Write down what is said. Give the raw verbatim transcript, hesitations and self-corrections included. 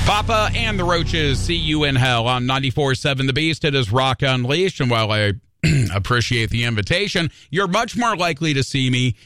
Papa and the Roaches, see you in hell on ninety-four point seven The Beast. It is Rock Unleashed, and while I appreciate the invitation, you're much more likely to see me